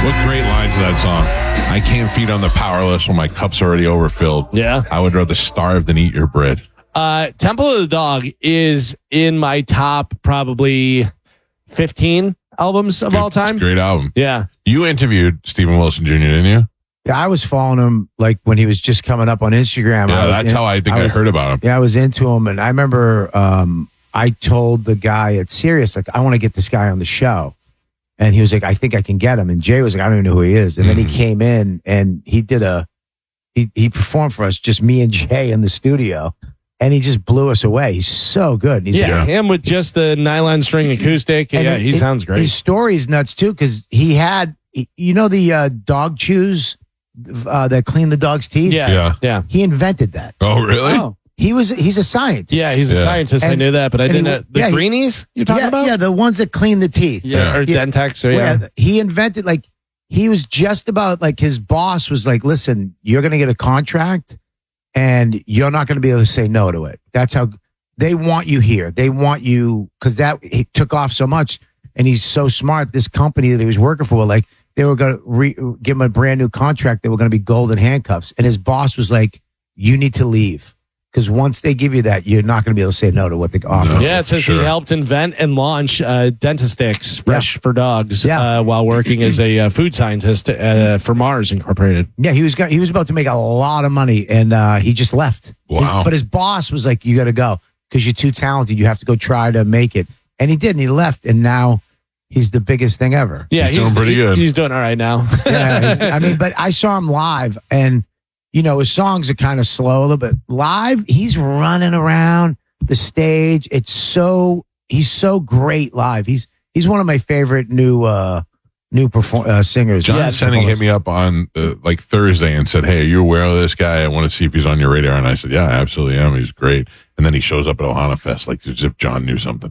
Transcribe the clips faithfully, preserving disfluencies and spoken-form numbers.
What great line to that song. I can't feed on the powerless when my cup's already overfilled. Yeah. I would rather starve than eat your bread. Uh, Temple of the Dog is in my top probably fifteen albums of Good, all time. It's a great album. Yeah. You interviewed Stephen Wilson Junior, didn't you? Yeah, I was following him like when he was just coming up on Instagram. Yeah, I was that's in, how I think I, was, heard about him. Yeah, I was into him, and I remember um, I told the guy at Sirius, like, I want to get this guy on the show. And he was like, I think I can get him. And Jay was like, I don't even know who he is. And mm-hmm. then he came in and he did a, he, he performed for us, just me and Jay in the studio. And he just blew us away. He's so good. He's yeah, like, him with just the nylon string acoustic. and yeah, it, he it, sounds great. His story's nuts too, because he had, you know, the uh, dog chews uh, that clean the dog's teeth? Yeah, Yeah. yeah. He invented that. Oh, really? Oh. He was, he's a scientist. Yeah, he's a Yeah. scientist. I And- knew that, but I and he didn't know. w- The yeah, he- greenies you're talking yeah, about? yeah, the ones that clean the teeth. Yeah, or Yeah. Dentex. Or, yeah. Yeah, he invented, like, he was just about, like, his boss was like, listen, you're going to get a contract and you're not going to be able to say no to it. That's how they want you here. They want you, because that he took off so much and he's so smart. This company that he was working for, like, they were going to re- give him a brand new contract. They were going to be golden handcuffs. And his boss was like, you need to leave. Because once they give you that, you're not going to be able to say no to what they offer. No. Yeah, it says Sure. he helped invent and launch uh, Dentistix, fresh for dogs, Yeah. uh, while working as a uh, food scientist uh, for Mars Incorporated. Yeah, he was go- he was about to make a lot of money, and uh, he just left. Wow. His- but his boss was like, "You got to go because you're too talented. You have to go try to make it." And he did, and he left, and now he's the biggest thing ever. Yeah, He's doing pretty he- good. He's doing all right now. Yeah, he's- I mean, but I saw him live, and you know his songs are kind of slow a little bit. Live, he's running around the stage. It's so he's so great live. He's he's one of my favorite new uh new perform uh, singers. John Yeah, Senning hit me up on uh, like Thursday and said, hey, are you aware of this guy? I want to see if he's on your radar. And I said, yeah, I absolutely am. He's great. And then he shows up at Ohana Fest like as if John knew something.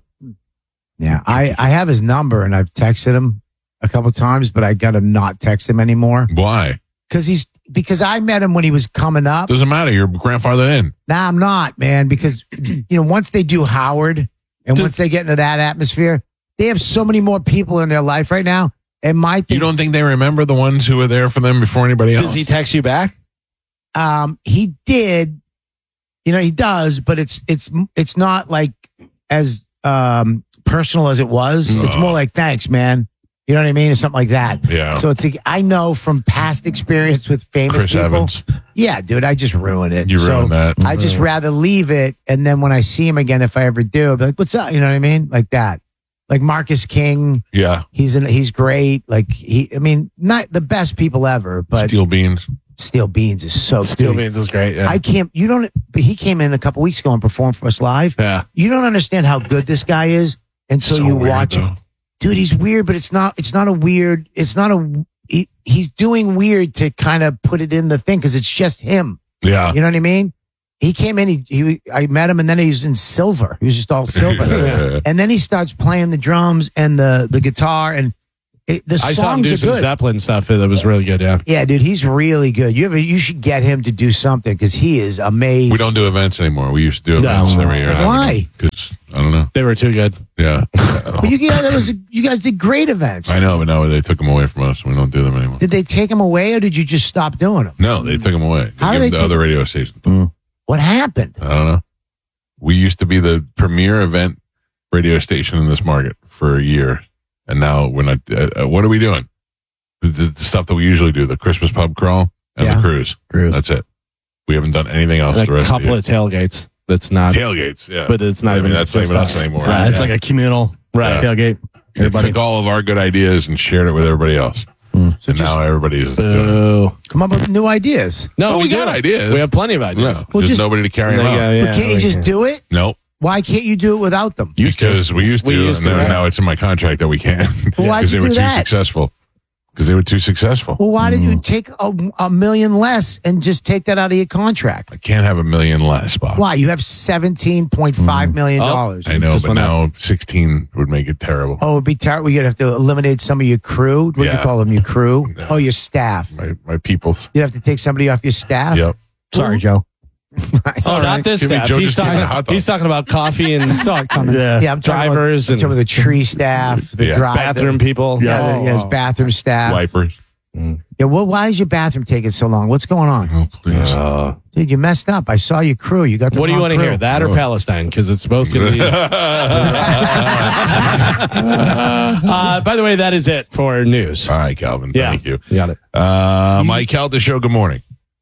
Yeah, I, I have his number and I've texted him a couple times, but I got to not text him anymore Why? because he's because I met him when he was coming up. Doesn't matter. Your grandfather in. Nah, I'm not, man, because you know once they do Howard and once they get into that atmosphere, they have so many more people in their life right now. And my You thing, don't think they remember the ones who were there for them before anybody else? Does he text you back? um, he did, you know, he does, but it's it's it's not like as um personal as it was. It's Oh. more like thanks, man. You know what I mean, or something like that. Yeah. So it's like, I know from past experience with famous Chris people. Evans. Yeah, dude, I just ruined it. You So ruined that. I just rather leave it, and then when I see him again, if I ever do, I'll be like, "What's up?" You know what I mean, like that. Like Marcus King, Yeah. he's in, he's great. Like he, I mean, not the best people ever, but Steel beans. Steel Beans is so Steel dude, Beans is great. Yeah. I can't. You don't. But he came in a couple weeks ago and performed for us live. yeah. You don't understand how good this guy is until So you weird, watch though. him. Dude, he's weird, but it's not. It's not a weird. It's not a. He, he's doing weird to kind of put it in the thing because it's just him. Yeah. You know what I mean? He came in. He, he. I met him, and then he was in silver. He was just all silver. Yeah. And then he starts playing the drums and the the guitar, and it, the I saw him songs do are some good. Zeppelin stuff that was really good. Yeah. Yeah, dude, he's really good. You ever, you should get him to do something because he is amazing. We don't do events anymore. We used to do No. events every year. Why? Because, I don't know. They were too good. Yeah. But you guys, that was you guys did great events. I know, but now they took them away from us. We don't do them anymore. Did they take him away, or did you just stop doing them? No, they took them away. They How do gave they the take- other radio stations. What happened? I don't know. We used to be the premier event radio station in this market for a year, and now we're not. Uh, uh, what are we doing? The, the, the stuff that we usually do: the Christmas pub crawl and Yeah. the cruise. Cruise. That's it. We haven't done anything else And the a rest couple of of tailgates. That's the not. year. Tailgates. Yeah, But it's not I mean, even that's not even just us us. anymore. Yeah, it's Yeah. like a communal Right. tailgate. They Everybody. took all of our good ideas and shared it with everybody else, So and just now everybody is doing it. Boo. come up with new ideas. No, Oh, we do. got ideas. We have plenty of ideas. Yeah. Well, just, just- nobody to carry them Yeah, out. yeah, yeah. but can't you we just can. do it? Nope. Why can't you do it without them? Because we used to, We used and to, then right? now it's in my contract that we can't. Well, why'd Because you they were do too that? successful. Because they were too successful. Well, why did Mm. you take a, a million less and just take that out of your contract? I can't have a million less, Bob. Why? You have seventeen point five million dollars. Mm. I know, Just but went now sixteen would make it terrible. Oh, it'd be terrible. You'd have to eliminate some of your crew. What do you Yeah. call them? Your crew? No. Oh, your staff. My my people. You'd have to take somebody off your staff. Yep. Sorry, Joe. Oh, not this Give me guy. Joe He's just gave me a hot talking, dog. he's talking about coffee and Saw it coming. yeah, Yeah, I'm talking drivers about, I'm and talking about the tree staff, the Yeah. drive, bathroom the, people. yeah, Oh. the, yeah, his bathroom staff. Wipers. Yeah, well, why is your bathroom taking so long? What's going on? Oh, please. Uh, Dude, you messed up. I saw your crew. You got the what do you wrong want to crew. hear? That or Oh. Palestine? Because it's both going to be. uh, by the way, that is it for news. All right, Calvin. Yeah. Thank you. You got it. Uh, Mike Calta Show, good morning.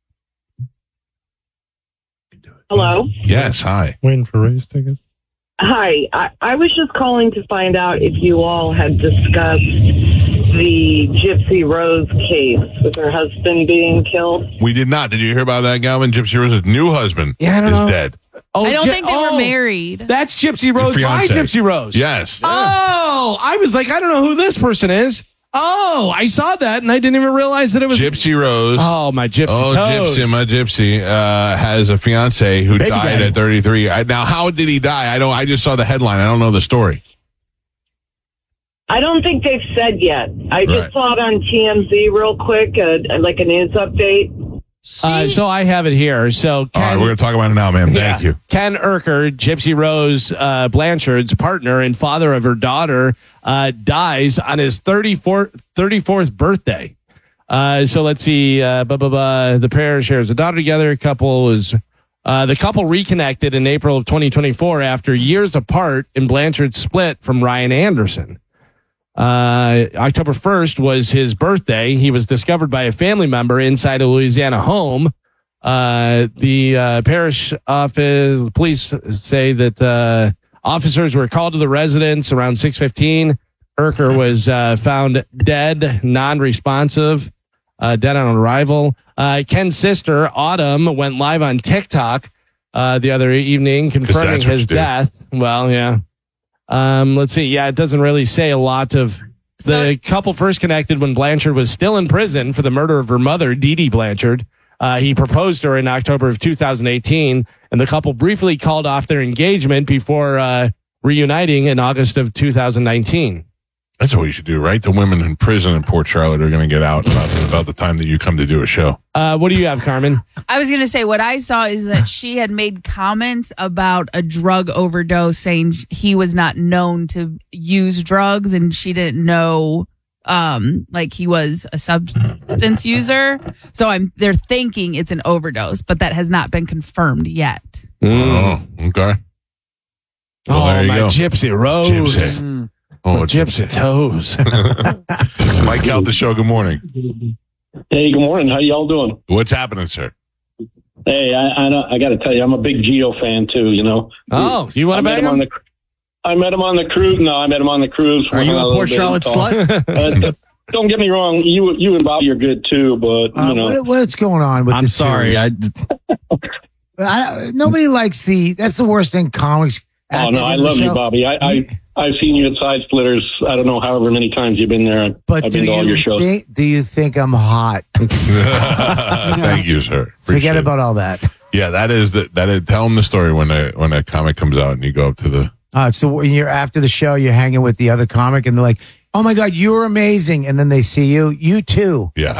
Hello. Yes, hi. Waiting for race tickets. Hi. I, I was just calling to find out if you all had discussed the Gypsy Rose case with her husband being killed. We did not. Did you hear about that, Galvin? Gypsy Rose's new husband Yeah, I don't is know. dead. Oh, I don't Gy- think they oh, were married. That's Gypsy Rose. My fiance. Gypsy Rose. Yes. Oh, I was like, I don't know who this person is. Oh, I saw that and I didn't even realize that it was. Gypsy Rose. Oh, my Gypsy Oh, toes. Gypsy, my Gypsy uh, has a fiance who Baby died daddy. at thirty-three. I, now, how did he die? I don't. I just saw the headline. I don't know the story. I don't think they've said yet. I just Right. saw it on T M Z real quick, uh, like a news update. Uh, so I have it here. So Ken, All right, we're going to talk about it now, ma'am. yeah. Thank you. Ken Urker, Gypsy Rose uh, Blanchard's partner and father of her daughter, uh, dies on his thirty-fourth, thirty-fourth birthday. Uh, so let's see. Uh, blah, blah, blah. The pair shares a daughter together. A couple was uh, the couple reconnected in April of twenty twenty-four after years apart, and Blanchard split from Ryan Anderson. Uh, October first was his birthday. He was discovered by a family member inside a Louisiana home. Uh, the uh, parish office, police say that uh, officers were called to the residence around six fifteen. Urker was uh, found dead, non-responsive, uh, dead on arrival. Uh, Ken's sister, Autumn, went live on TikTok uh, the other evening confirming that's what his you do. death. Well, yeah. Um, let's see. Yeah, it doesn't really say a lot of. The So- couple first connected when Blanchard was still in prison for the murder of her mother, Dee Dee Blanchard. Uh, he proposed to her in October of two thousand eighteen, and the couple briefly called off their engagement before uh, reuniting in August of two thousand nineteen. That's what we should do, right? The women in prison in Port Charlotte are going to get out about the, about the time that you come to do a show. Uh, what do you have, Carmen? I was going to say what I saw is that she had made comments about a drug overdose, saying he was not known to use drugs and she didn't know um like he was a substance user. So I'm they're thinking it's an overdose, but that has not been confirmed yet. Oh, okay. Well, oh, there you my go. Gypsy Rose. Gypsy. Oh, My Gypsy toes. Mike out the show. Good morning. Hey, good morning. How y'all doing? What's happening, sir? Hey, I I, know- I got to tell you, I'm a big Geo fan too. You know. Oh, you want I to met bang him on him? the. I met him on the cruise. No, I met him on the cruise. Are you a Port Charlotte slut? Uh, don't get me wrong. You you and Bobby are good too, but Uh, you know. what, what's going on with I'm the sorry. twos? I, I, nobody likes the. That's the worst thing. Comics. oh at no, the I end of the love you, show. Bobby. I, I I've seen you at Side Splitters. I don't know however many times you've been there. But I've do been to all your you shows. think? Do you think I'm hot? Thank you, sir. Appreciate Forget it. about all that. Yeah, that is the that is. Tell them the story when a when a comic comes out and you go up to the. Uh, so when you're after the show, you're hanging with the other comic, and they're like, "Oh my god, you're amazing!" And then they see you, you too. Yeah,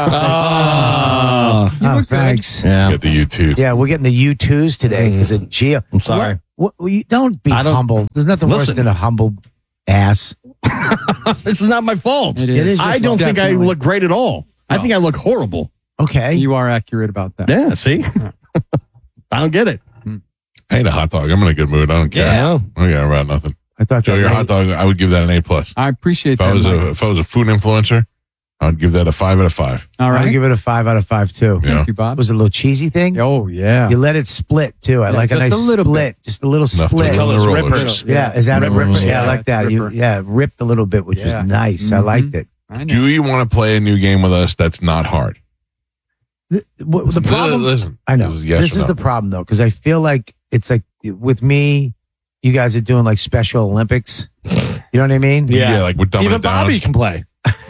oh, Oh, thanks. yeah. get the U two. Yeah, we're getting the U twos today because of Geo. I'm sorry. What, what, you don't be I don't- humble. There's nothing worse Listen. than a humble ass. This is not my fault. It It is your I don't fault. think I Definitely. look great at all. I think I look horrible. Okay. You are accurate about that. Yeah, see? I don't get it. I ate a hot dog. I'm in a good mood. I don't care. Yeah. I don't care about nothing. I thought Joe, that your lady- hot dog. I would give that an A plus. I appreciate If I that. was Mike. a if I was a food influencer, I would give that a five out of five. All I would right. give it a five out of five too. Yeah. Thank you, Bob. Was it a little cheesy thing? Oh, yeah. You let it split too. I Yeah, like a just nice a little split, just a little Enough to split. run the Those rollers. rippers. Yeah, is that a Rippers. ripper? Yeah, I Yeah, like that. You, ripper. yeah, ripped a little bit, which Yeah. was nice. I Mhm. liked it. I know. Do you want to play a new game with us that's not hard? The, what, the problem, Listen, I know this is yes this or is no. the problem though, because I feel like it's like with me, you guys are doing like Special Olympics. You know what I mean? Yeah. Yeah, like we're dumbing Even it down. Bobby can play.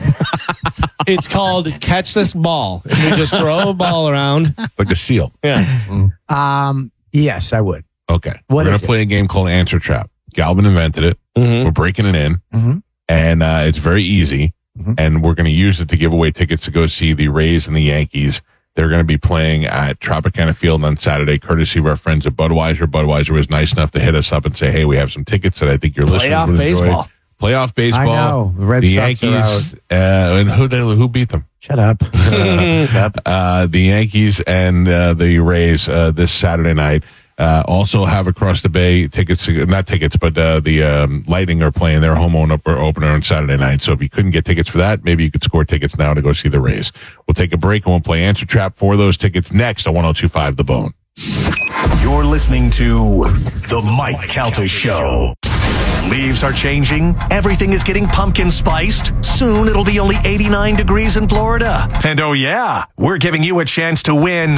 It's called Catch This Ball. And we just throw a ball around. like a seal. Yeah. Um. Yes, I would. Okay, What we're gonna is it? play a game called Answer Trap. Galvin invented it. Mm-hmm. We're breaking it in, Mhm. and uh, it's very easy. Mhm. And we're going to use it to give away tickets to go see the Rays and the Yankees. They're going to be playing at Tropicana Field on Saturday, courtesy of our friends at Budweiser. Budweiser was nice enough to hit us up and say, "Hey, we have some tickets that I think your listeners Playoff would enjoy." baseball. Playoff baseball. I know. The Red the Sox are Yankees, uh, and who they, who beat them? Shut up. uh, the Yankees and uh, the Rays uh, this Saturday night. Uh, also have across the bay tickets, not tickets, but uh, the um, Lightning are playing their home opener on Saturday night. So if you couldn't get tickets for that, maybe you could score tickets now to go see the Rays. We'll take a break and we'll play Answer Trap for those tickets next on one oh two point five The Bone. You're listening to The Mike Calta Show. Leaves are changing. Everything is getting pumpkin spiced. Soon it'll be only eighty-nine degrees in Florida. And oh yeah, we're giving you a chance to win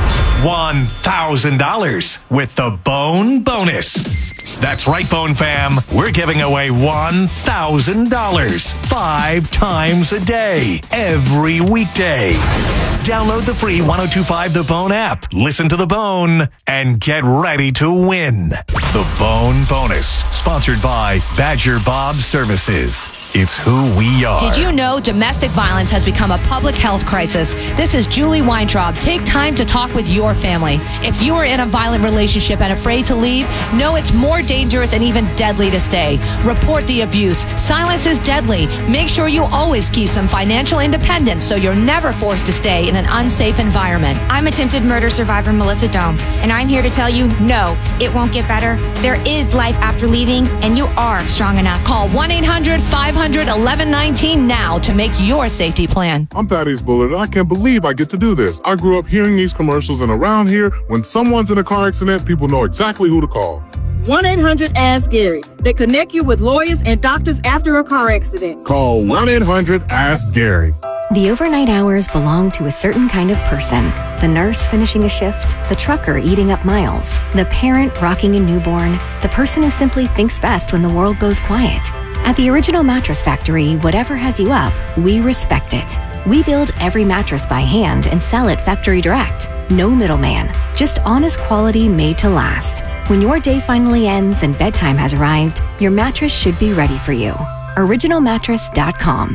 one thousand dollars with the Bone Bonus. That's right, Bone Fam. We're giving away one thousand dollars five times a day, every weekday. Download the free one oh two point five The Bone app, listen to The Bone, and get ready to win. The Bone Bonus, sponsored by Badger Bob Services. It's who we are. Did you know domestic violence has become a public health crisis? This is Julie Weintraub. Take time to talk with your family. If you are in a violent relationship and afraid to leave, know it's more dangerous and even deadly to stay. Report the abuse. Silence is deadly. Make sure you always keep some financial independence so you're never forced to stay in an unsafe environment. I'm attempted murder survivor Melissa Dome, and I'm here to tell you, no, it won't get better. There is life after leaving, and you are strong enough. Call one eight hundred five hundred eleven nineteen now to make your safety plan. I'm Thaddeus Bullard, and I can't believe I get to do this. I grew up hearing these commercials, and around here, when someone's in a car accident, people know exactly who to call. one eight hundred ask Gary. They connect you with lawyers and doctors after a car accident. Call one eight hundred ask Gary. The overnight hours belong to a certain kind of person. The nurse finishing a shift, the trucker eating up miles, the parent rocking a newborn, the person who simply thinks best when the world goes quiet. At the Original Mattress Factory, whatever has you up, we respect it. We build every mattress by hand and sell it factory direct. No middleman, just honest quality made to last. When your day finally ends and bedtime has arrived, your mattress should be ready for you. original mattress dot com.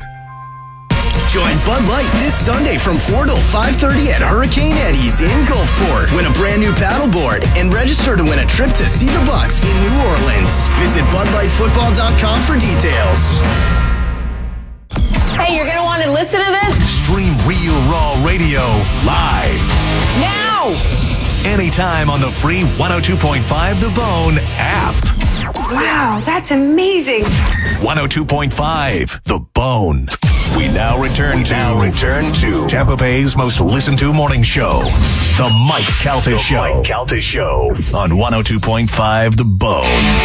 Join Bud Light this Sunday from four till five thirty at Hurricane Eddie's in Gulfport. Win a brand new paddleboard and register to win a trip to see the Bucks in New Orleans. Visit bud light football dot com for details. Hey, you're going to want to listen to this? Stream Real Raw Radio live. Now! Anytime on the free one oh two point five The Bone app. Wow, that's amazing. one oh two point five The Bone. We now return to, now return to Tampa Bay's most listened to morning show, The Mike Calta Show. Mike Calta Show on one oh two point five The Bone.